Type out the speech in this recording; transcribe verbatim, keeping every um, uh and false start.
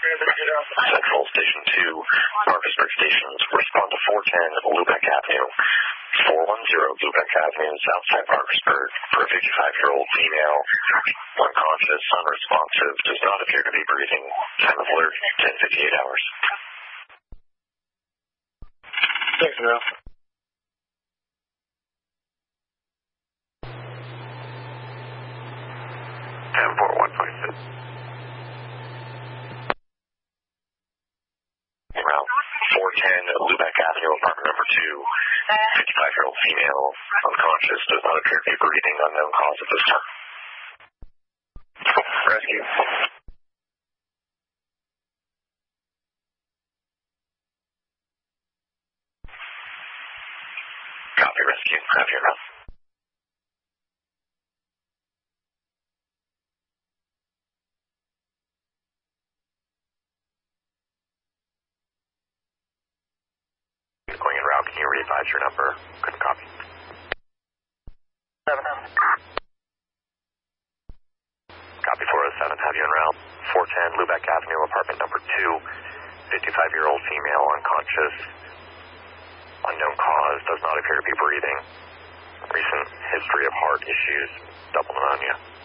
Central Station two, Parkersburg Stations, respond to four ten Lubeck Avenue. four one zero Lubeck Avenue, Southside Parkersburg, for a fifty-five-year-old female, unconscious, unresponsive, does not appear to be breathing. Time of alert, ten fifty-eight hours. Thanks, Ralph. ten four one five six. Route four ten Lubeck Avenue, apartment number two. fifty-five-year-old female, unconscious, does not appear to be breathing, unknown cause at this time. Rescue. Copy, rescue. Have your route. Going in route, can you re-advise your number? Couldn't copy. Seven. Copy four oh seven, have you en route. four ten Lubeck Avenue, apartment number two. fifty-five-year-old female, unconscious, unknown cause, does not appear to be breathing. Recent history of heart issues, double pneumonia.